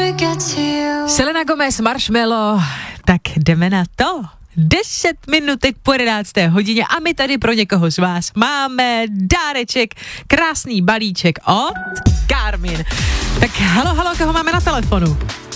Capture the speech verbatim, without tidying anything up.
Selena Gomez, Marshmello, tak jdeme na to. Deset minutek po jedenácté hodině a my tady pro někoho z vás máme dáreček, krásný balíček od Garmin. Tak halo, halo, koho máme na telefonu?